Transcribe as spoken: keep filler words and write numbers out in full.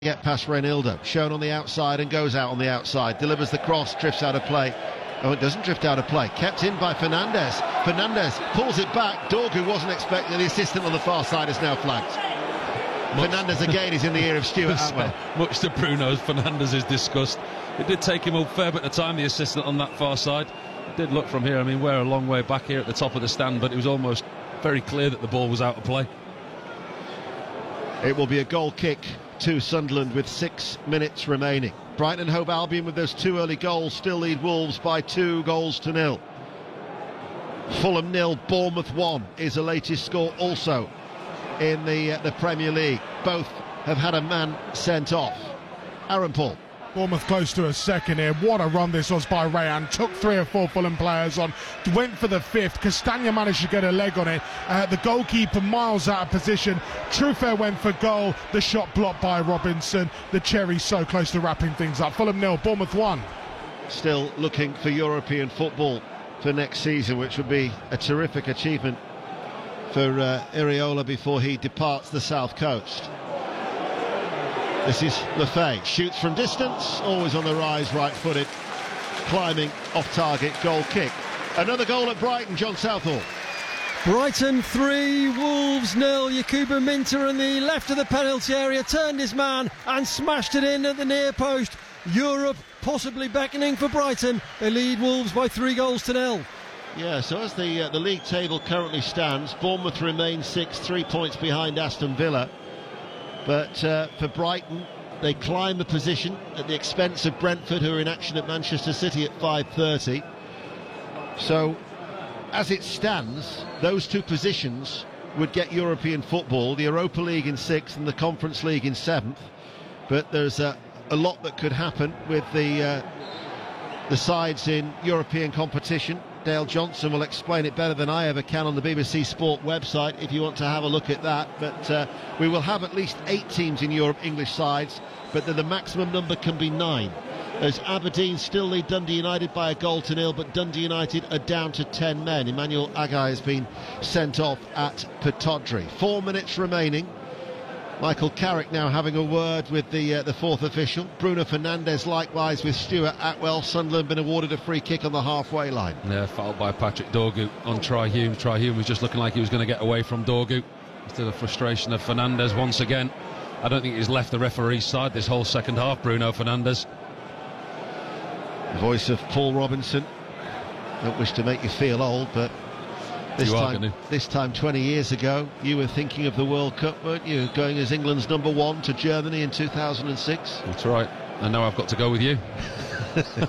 Get past Reinildo, shown on the outside and goes out on the outside, delivers the cross, drifts out of play. Oh, it doesn't drift out of play, kept in by Fernandes. Fernandes pulls it back. Dorgu wasn't expecting, the assistant on the far side is now flagged. Much, Fernandes again is in the ear of Stuart Atwell. Much to Bruno's, Fernandes' disgust. It did take him a fair bit of time, the assistant on that far side. It did look from here, I mean, we're a long way back here at the top of the stand, but it was almost very clear that the ball was out of play. It will be a goal kick to Sunderland with six minutes remaining. Brighton and Hove Albion, with those two early goals, still lead Wolves by two goals to nil. Fulham nil, Bournemouth one is the latest score also in the uh, the Premier League. Both have had a man sent off. Aaron Paul. Bournemouth close to a second here. What a run this was by Rayan. Took three or four Fulham players on. Went for the fifth. Castagna managed to get a leg on it. Uh, the goalkeeper miles out of position. Truffert went for goal. The shot blocked by Robinson. The Cherry so close to wrapping things up. Fulham nil, Bournemouth one. Still looking for European football for next season, which would be a terrific achievement for uh, Iraola before he departs the South Coast. This is Lefay, shoots from distance, always on the rise, right-footed, climbing off target, goal kick. Another goal at Brighton, John Southall. Brighton three, Wolves nil. Yakubu Minter in the left of the penalty area turned his man and smashed it in at the near post. Europe possibly beckoning for Brighton. They lead Wolves by three goals to nil. Yeah, so as the uh, the league table currently stands, Bournemouth remain sixth, three points behind Aston Villa. But uh, for Brighton, they climb the position at the expense of Brentford, who are in action at Manchester City at five thirty. So, as it stands, those two positions would get European football, the Europa League in sixth and the Conference League in seventh. But there's a, a lot that could happen with the uh, the sides in European competition. Dale Johnson will explain it better than I ever can on the B B C Sport website if you want to have a look at that. But uh, we will have at least eight teams in Europe, English sides, but then the maximum number can be nine. As Aberdeen still lead Dundee United by a goal to nil, but Dundee United are down to ten men. Emmanuel Agai has been sent off at Pittodrie. Four minutes remaining. Michael Carrick now having a word with the uh, the fourth official. Bruno Fernandes likewise with Stuart Atwell. Sunderland been awarded a free kick on the halfway line. Yeah, fouled by Patrick Dorgu on Troy Hume. Troy Hume was just looking like he was going to get away from Dorgu. To the frustration of Fernandes once again. I don't think he's left the referee's side this whole second half, Bruno Fernandes. The voice of Paul Robinson. Don't wish to make you feel old, but This you time, are this time twenty years ago, you were thinking of the World Cup, weren't you? Going as England's number one to Germany in two thousand six. That's right. And now I've got to go with you.